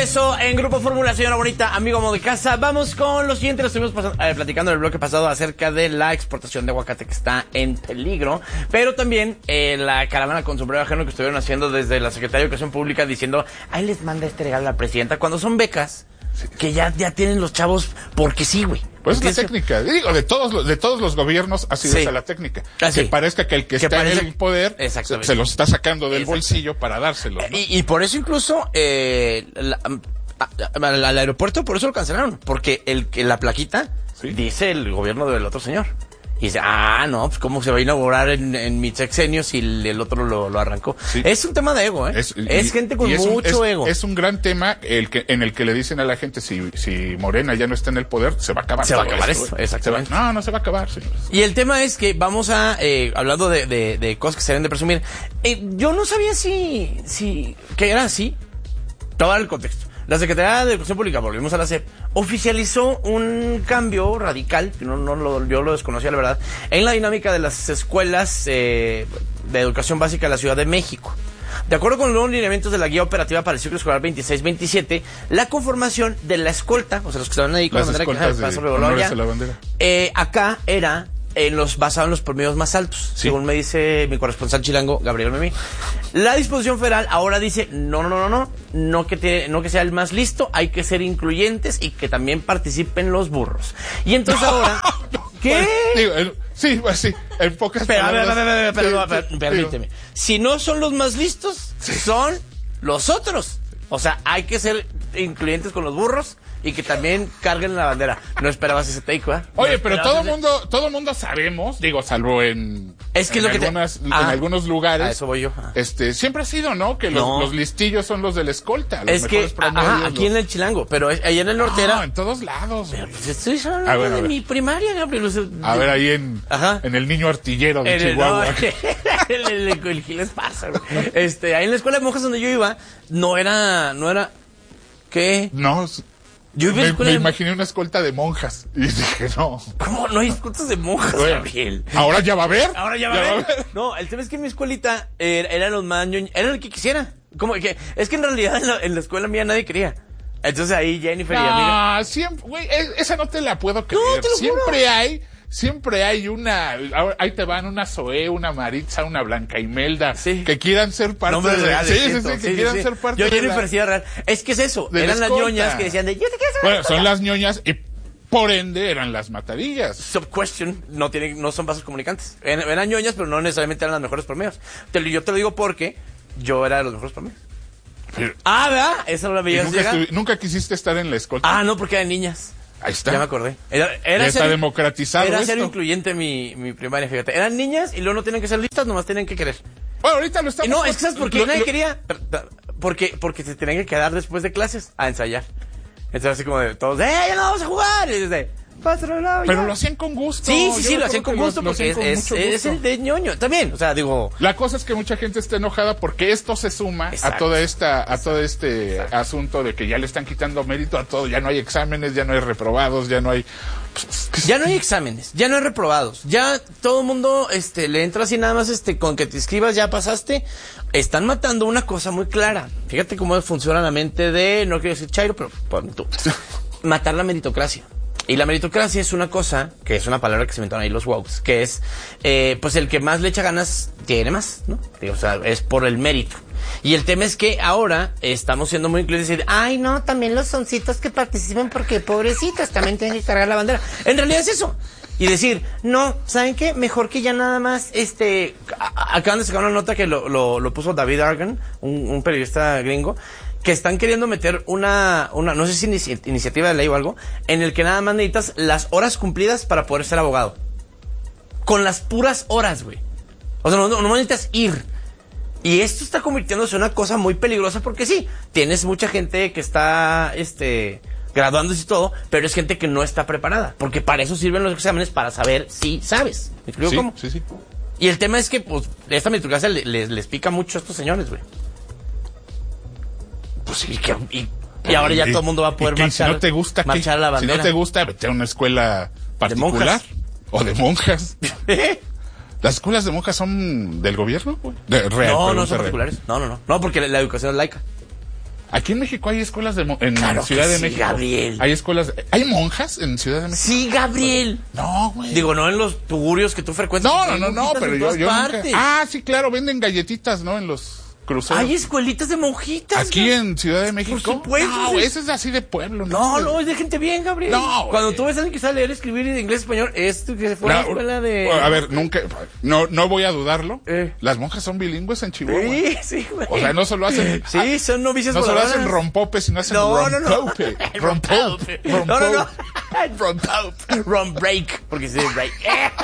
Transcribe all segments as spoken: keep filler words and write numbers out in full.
regreso en Grupo Fórmula, señora bonita, amigo amo de casa. Vamos con lo siguiente. Lo estuvimos pas- eh, platicando en el bloque pasado acerca de la exportación de aguacate que está en peligro, pero también eh, la caravana con sombrero ajeno que estuvieron haciendo desde la Secretaría de Educación Pública diciendo, ahí les manda este regalo a la presidenta, cuando son becas sí. que ya, ya tienen los chavos porque sí, güey. Pues es la técnica, digo, de todos los, de todos los gobiernos ha sido sí. esa la técnica. Ah, sí. Que parezca que el que, que está parece... en el poder se, se los está sacando del bolsillo para dárselos, ¿no? Y, y por eso incluso eh, la, al, al aeropuerto por eso lo cancelaron, porque el la plaquita ¿sí? dice el gobierno del otro señor. Y dice, ah, no, pues cómo se va a inaugurar en, en mi sexenio si el, el otro lo, lo arrancó. Sí. Es un tema de ego, ¿eh? Es, es y, gente con es mucho un, es, ego. Es un gran tema el que, en el que le dicen a la gente, si, si Morena ya no está en el poder, se va a acabar. Se va a acabar esto, esto, exactamente. Va, no, no se va a acabar, señores. Y el tema es que vamos a, eh, hablando de, de, de cosas que se deben de presumir, eh, yo no sabía si, si, que era así. Todo el contexto. La Secretaría de Educación Pública, volvimos a la S E P, oficializó un cambio radical, que no, no lo, yo lo desconocía la verdad, en la dinámica de las escuelas eh, de educación básica de la Ciudad de México. De acuerdo con los nuevos lineamientos de la guía operativa para el ciclo escolar veintiséis veintisiete, la conformación de la escolta, o sea, los que estaban ahí con la bandera que de honores a la bandera, eh, acá era en los basado en los promedios más altos, sí. según me dice mi corresponsal chilango Gabriel Memí. La disposición federal ahora dice no, no, no, no, no, no que te, no que sea el más listo, hay que ser incluyentes y que también participen los burros. Y entonces ahora, ¿qué? Bueno, digo, el, sí, pues sí, en pocas pero, palabras. A ver, a ver, a ver, pero, sí, a ver, sí, permíteme. Digo. Si no son los más listos, sí. son los otros. O sea, hay que ser incluyentes con los burros y que también carguen la bandera. No esperabas ese take, ¿verdad? Oye, no pero todo ese... mundo, todo mundo sabemos, digo, salvo en, es que en, es lo algunas, que te... en ah, algunos lugares. A eso voy yo. Ah. Este, siempre ha sido, ¿no? Que los, no. los listillos son los de la escolta. Los es que, ajá, aquí los... en el Chilango, pero allá en el norte era... No, en todos lados. Pero pues estoy hablando a ver, a de ver. mi primaria, Gabriel. O sea, a de... ver, ahí en, ajá. en el niño artillero de en Chihuahua. El, no, el, el, el Giles pasa, güey. Este, ahí en la escuela de monjas donde yo iba, no era, no era... ¿Qué? No, yo me, me de... imaginé una escolta de monjas y dije, no. ¿Cómo no hay escoltas de monjas, bueno, Gabriel? Ahora ya va a haber. Ahora ya va, ¿Ya a, ver? va a ver. No, el tema es que en mi escuelita eh, eran los más ñoños, eran el que quisiera. Como que, es que en realidad en la, en la escuela mía nadie quería. Entonces ahí Jennifer no, y amiga. Ah, siempre, güey, esa no te la puedo creer. No, te lo siempre juro. hay... Siempre hay una, ahí te van una Zoé, una Maritza, una Blanca Imelda, sí. que quieran ser parte Nombres de reales, sí, siento, sí, sí, que sí, quieran sí. ser parte yo, de Jennifer la... sí era real. Es que es eso, eran las ñoñas que decían de, yo te quiero ser Bueno, son las ñoñas y por ende eran las matadillas. Sub-question, no tienen, no son vasos comunicantes. Eran ñoñas, pero no necesariamente eran las mejores promedios. Te, yo te lo digo porque yo era de los mejores promedios. Pero, ah, ¿verdad? Esa no la veías nunca, llegar. estuvi, nunca quisiste estar en la escolta. Ah, no, porque eran niñas. Ahí está. Ya me acordé. Era, era ya ser, está democratizado Era esto. ser incluyente mi, mi primaria, fíjate. Eran niñas y luego no tienen que ser listas, nomás tienen que querer. Bueno, ahorita lo estamos... Y no, es que ¿sabes por qué lo, nadie lo... quería? Porque, porque se tenían que quedar después de clases a ensayar. Entonces así como de todos, ¡eh, ya no vamos a jugar! Y desde, Lado, Pero lo hacían con gusto. Sí, sí, sí, lo hacían con gusto lo, porque lo es, es, es el de ñoño. También, o sea, digo... La cosa es que mucha gente está enojada porque esto se suma exacto, a toda esta, a todo este exacto. asunto de que ya le están quitando mérito a todo. Ya no hay exámenes, ya no hay reprobados, ya no hay... Ya no hay exámenes, ya no hay reprobados. Ya todo el mundo este, le entra así nada más este, con que te escribas, ya pasaste. Están matando una cosa muy clara. Fíjate cómo funciona la mente de... No quiero decir Chairo, pero ponme tú. Matar la meritocracia. Y la meritocracia es una cosa, que es una palabra que se inventaron ahí los wokes, que es, eh, pues el que más le echa ganas tiene más, ¿no? O sea, es por el mérito. Y el tema es que ahora estamos siendo muy incluyentes y decir, ay, no, también los soncitos que participen porque pobrecitos también tienen que cargar la bandera. En realidad es eso. Y decir, no, ¿saben qué? Mejor que ya nada más, este, a- acaban de sacar una nota que lo, lo, lo puso David Argan, un, un periodista gringo, que están queriendo meter una, una no sé si inici- iniciativa de ley o algo, en el que nada más necesitas las horas cumplidas para poder ser abogado. Con las puras horas, güey. O sea, no, no, no necesitas ir. Y esto está convirtiéndose en una cosa muy peligrosa porque sí, tienes mucha gente que está, este, graduándose y todo, pero es gente que no está preparada. Porque para eso sirven los exámenes, para saber si sabes. ¿Me explico sí, cómo? Sí, sí. Y el tema es que, pues, esta meritocracia les, les, les pica mucho a estos señores, güey. Pues sí, que, y, y ahora ya y, todo el mundo va a poder marchar, si no te gusta, marchar la bandera. Si no te gusta, vete a una escuela particular. ¿De o de monjas. ¿Las escuelas de monjas son del gobierno? De, real, no, no son particulares. No, no, no. No, porque la, la educación es laica. Aquí en México hay escuelas de mo- en Claro Ciudad que de sí, México. Gabriel. Hay escuelas, ¿hay monjas en Ciudad de México? Sí, Gabriel. No, güey. Digo, no en los tugurios que tú frecuentas. No, no, no, no, pero yo, yo nunca... partes. Ah, sí, claro, venden galletitas, ¿no? En los cruceros. Hay escuelitas de monjitas. Aquí güey. en Ciudad de México. Por supuesto, No, sí. ese es así de pueblo, ¿no? No, no, es de gente bien, Gabriel. No, Cuando güey. tú ves a alguien que sabe leer, escribir en inglés, español, es que se fue a la No, escuela de... A ver, nunca, no, no voy a dudarlo. Eh. Las monjas son bilingües en Chihuahua. Sí, sí, güey. O sea, no solo hacen... Sí, son novicias No solo voladoras. hacen rompopes, sino hacen No, no, no. rompope. Rompope. No, no, no. Rompope. Rom break, porque sí, break.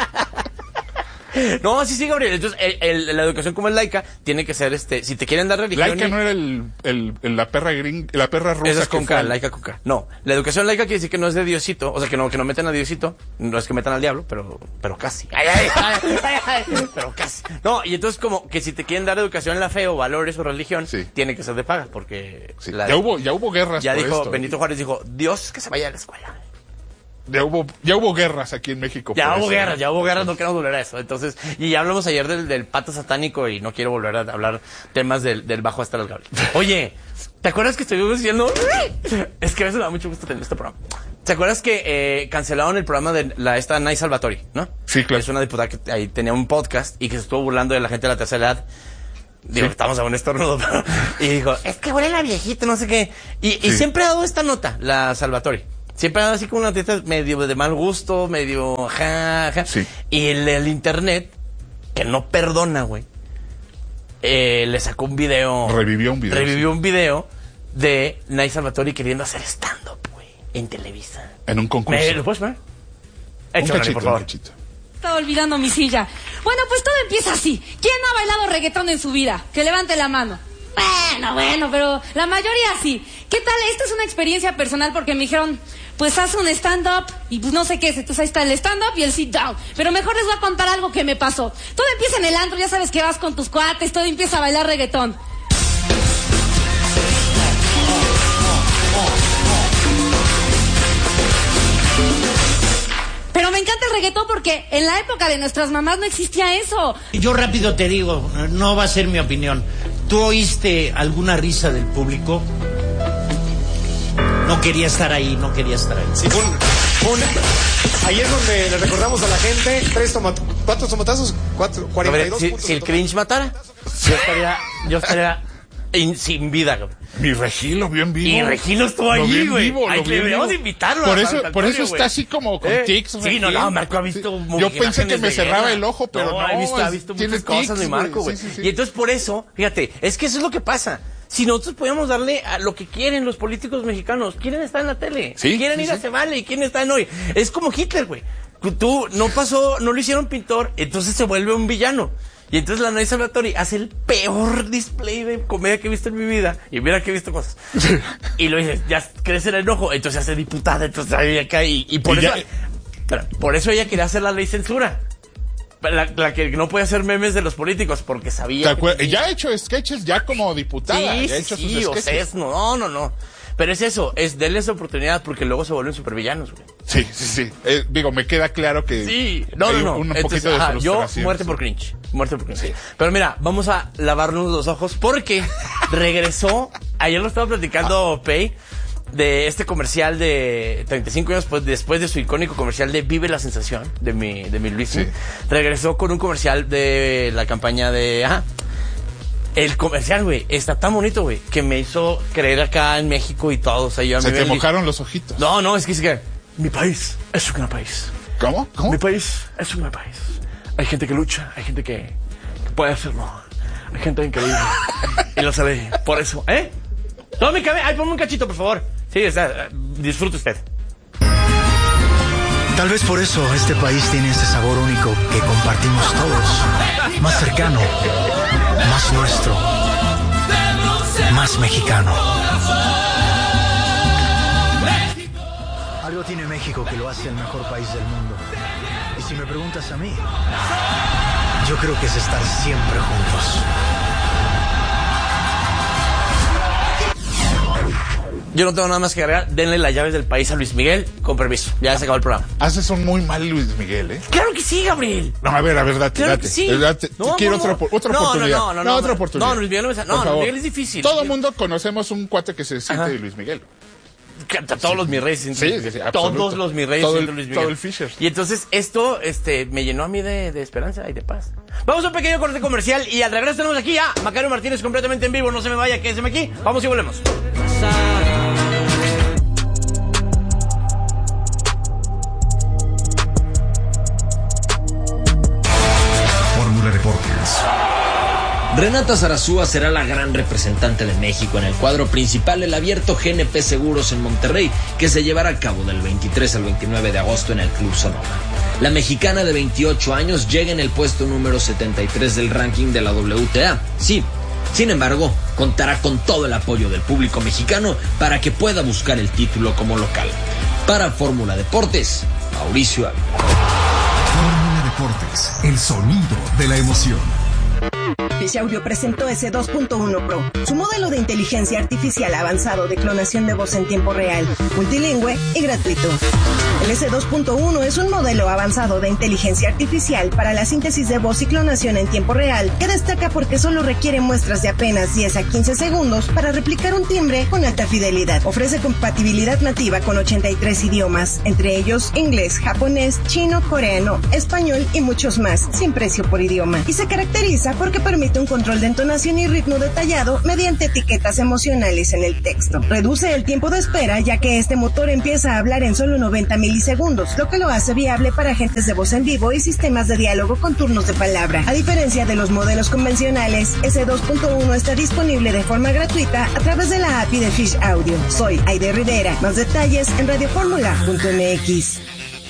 No, sí, sí, Gabriel. Entonces, el, el- la educación como es laica tiene que ser, este, si te quieren dar religión... Laica y- no era el, el, el- la perra gring, la perra rusa. Esa es con que K, fue- laica con K. No, la educación laica quiere decir que no es de Diosito, o sea, que no, que no meten a Diosito, no es que metan al diablo, pero, pero casi. Ay, ay, ay, ay, ay, pero casi. No, y entonces como que si te quieren dar educación en la fe o valores o religión, Sí. tiene que ser de paga, porque... Sí, la- ya hubo, ya hubo guerras ya por dijo, esto. Benito Juárez dijo, Dios que se vaya a la escuela. Ya hubo, ya hubo guerras aquí en México. Ya por hubo eso. guerras, ya hubo guerras, no queremos volver a eso. Entonces, y ya hablamos ayer del, del pato satánico y no quiero volver a hablar temas del, del bajo hasta las Gabriel. Oye, ¿te acuerdas que estuvimos diciendo? Es que a veces me da mucho gusto tener este programa. ¿Te acuerdas que eh, cancelaron el programa de la esta Nay Salvatori, no? Sí, claro. Es una diputada que ahí tenía un podcast y que se estuvo burlando de la gente de la tercera edad. Digo, Sí. estamos a un estornudo, pero... Y dijo, es que huele la viejita, no sé qué. Y, y Sí. siempre ha dado esta nota, la Salvatori. Siempre ha dado así como una nota medio de mal gusto, medio... Ja, ja. Sí. Y el, el internet, que no perdona, güey, eh, le sacó un video... Revivió un video. Revivió un video de Nay Salvatori queriendo hacer stand-up, güey, en Televisa. En un concurso. ¿Me lo puedes poner? Un Échale, cachito, por favor. un cachito. Estaba olvidando mi silla. Bueno, pues todo empieza así. ¿Quién no ha bailado reggaetón en su vida? Que levante la mano. Bueno, bueno, pero la mayoría sí. ¿Qué tal? Esta es una experiencia personal porque me dijeron, pues haz un stand-up y pues no sé qué es. Entonces ahí está el stand-up y el sit-down. Pero mejor les voy a contar algo que me pasó. Todo empieza en el antro, ya sabes que vas con tus cuates, todo empieza a bailar reggaetón. Pero me encanta el reggaetón porque en la época de nuestras mamás no existía eso. Yo rápido te digo, no va a ser mi opinión. ¿Tú oíste alguna risa del público? No quería estar ahí, no quería estar ahí. Sí, fue un, fue un- ahí es donde le recordamos a la gente, tres tomat cuatro tomatazos, cuatro, cuarenta y dos Si, puntos si de el cringe matara, yo estaría, yo estaría in- sin vida, güey. Mi Regilo, bien vivo. Y Regilo estuvo Lo allí, bien güey. vivo, Ay, lo que bien deberíamos vivo. invitarlo Por a eso, Marco por Antonio, eso güey. está así como con Eh, tics. Sí, Regilo. no, no, Marco ha visto Yo pensé que imágenes me de cerraba guerra. el ojo, pero no. ha visto, ha es- visto tiene muchas cosas, tics, mi Marco, güey. güey. Sí, sí, sí. Y entonces por eso, fíjate, es que eso es lo que pasa. Si nosotros podíamos darle a lo que quieren los políticos mexicanos, quieren estar en la tele, Sí, quieren sí, ir sí. a Se Vale y quieren estar en Hoy. Es como Hitler, güey. Tú no pasó, no lo hicieron pintor, entonces se vuelve un villano. Y entonces la Nay Salvatori hace el peor display de comedia que he visto en mi vida. Y mira que he visto cosas. Y lo dices, ya crece el enojo, entonces hace diputada, entonces ahí acá y, y por Y eso... ya- Espera, por eso ella quería hacer la ley censura. La, la que no puede hacer memes de los políticos porque ¿Te sabía... acuer- que- Ya ha hecho sketches ya como diputada. Sí, ya ha sí, hecho sí, sus o sketches. sea, es- no, no, no. Pero es eso, es denles oportunidad porque luego se vuelven supervillanos, güey. Sí, sí, sí. Eh, digo, me queda claro que Sí, no, hay no, no. un Entonces, poquito de ajá, yo frustración. muerte sí. por cringe, muerte por cringe. Pero mira, vamos a lavarnos los ojos porque regresó, ayer lo estaba platicando Pei, de este comercial de treinta y cinco años pues, después de su icónico comercial de Vive la Sensación, de mi, de mi Luis. Sí. Regresó con un comercial de la campaña de... Ajá, el comercial, güey, está tan bonito, güey, que me hizo creer acá en México y todo. O sea, yo a Se mí te me- mojaron los ojitos. No, no, es que es que mi país es un gran país. ¿Cómo? ¿Cómo? Mi país es un gran país. Hay gente que lucha, hay gente que, que puede hacerlo. Hay gente increíble. Y lo sabe. Por eso, ¿eh? No, mi cabeza. Ay, ponme un cachito, por favor. Sí, o sea, disfrute usted. Tal vez por eso este país tiene ese sabor único que compartimos todos. Más cercano, más nuestro, más mexicano. Algo tiene México que lo hace el mejor país del mundo. Y si me preguntas a mí, yo creo que es estar siempre juntos. Yo no tengo nada más que agregar. Denle las llaves del país a Luis Miguel. Con permiso. Ya se acabó el programa. Haces un muy mal Luis Miguel, ¿eh? Claro que sí, Gabriel. No, a ver, a ver, date, Claro date. que sí. date. No, Quiero no, otra, no. otra No, oportunidad. no, no, no, otra no. oportunidad. No, Luis Miguel no me sa- no, Por Luis favor. Miguel es difícil. Todo el mundo conocemos un cuate que se siente Ajá. de Luis Miguel. Todos los mis reyes. Sí, sí, sí, absoluto. Todos los mis reyes. Todo el- sienten Luis Miguel. todo el Fisher. Y entonces esto este, me llenó a mí de, de esperanza y de paz. Vamos a un pequeño corte comercial y al regreso tenemos aquí a Macario Martínez completamente en vivo. No se me vaya, quédese aquí. Vamos y volvemos. Fórmula Deportes. Renata Zarazúa será la gran representante de México en el cuadro principal del Abierto G N P Seguros en Monterrey, que se llevará a cabo del veintitrés al veintinueve de agosto en el Club Sonoma. La mexicana de veintiocho años llega en el puesto número setenta y tres del ranking de la W T A. Sí, sin embargo, contará con todo el apoyo del público mexicano para que pueda buscar el título como local. Para Fórmula Deportes, Mauricio Ávila. Fórmula Deportes, el sonido de la emoción. Fish Audio presentó S dos punto uno Pro, su modelo de inteligencia artificial avanzado de clonación de voz en tiempo real, multilingüe y gratuito. El S dos punto uno es un modelo avanzado de inteligencia artificial para la síntesis de voz y clonación en tiempo real, que destaca porque solo requiere muestras de apenas diez a quince segundos para replicar un timbre con alta fidelidad. Ofrece compatibilidad nativa con ochenta y tres idiomas, entre ellos inglés, japonés, chino, coreano, español y muchos más, sin precio por idioma. Y se caracteriza porque permite un control de entonación y ritmo detallado mediante etiquetas emocionales en el texto. Reduce el tiempo de espera, ya que este motor empieza a hablar en solo noventa milisegundos, lo que lo hace viable para agentes de voz en vivo y sistemas de diálogo con turnos de palabra. A diferencia de los modelos convencionales, S dos punto uno está disponible de forma gratuita a través de la A P I de Fish Audio. Soy Aide Rivera. Más detalles en radioformula punto m x.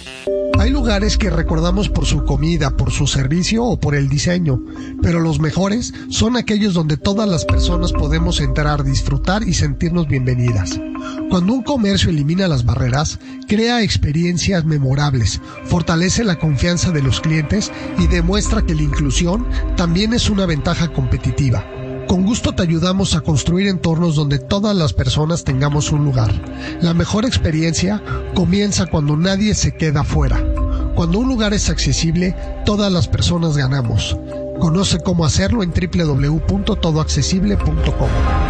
Hay lugares que recordamos por su comida, por su servicio o por el diseño, pero los mejores son aquellos donde todas las personas podemos entrar, disfrutar y sentirnos bienvenidas. Cuando un comercio elimina las barreras, crea experiencias memorables, fortalece la confianza de los clientes y demuestra que la inclusión también es una ventaja competitiva. Con gusto te ayudamos a construir entornos donde todas las personas tengamos un lugar. La mejor experiencia comienza cuando nadie se queda fuera. Cuando un lugar es accesible, todas las personas ganamos. Conoce cómo hacerlo en doble u doble u doble u punto todo accesible punto com.